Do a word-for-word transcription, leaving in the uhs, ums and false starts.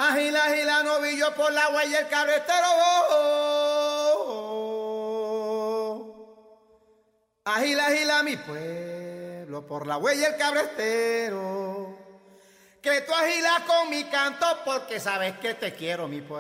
Agila, agila, novillo por la huella el cabretero. Agila, agila, mi pueblo por la huella el cabretero. Que tú agilas con mi canto porque sabes que te quiero, mi pueblo.